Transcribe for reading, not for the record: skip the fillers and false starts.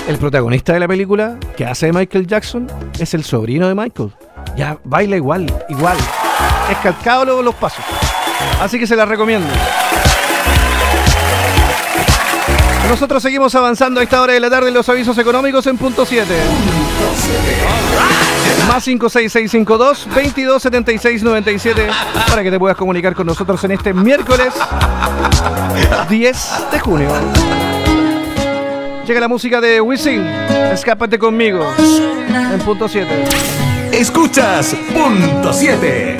El protagonista de la película, que hace de Michael Jackson, es el sobrino de Michael. Ya baila igual. Es calcado los pasos. Así que se la recomiendo. Nosotros seguimos avanzando a esta hora de la tarde en los avisos económicos en punto 7. Más 56652 227697 para que te puedas comunicar con nosotros en este miércoles 10 de junio. Llega la música de Wisin, Escápate conmigo, en punto 7. Escuchas punto 7.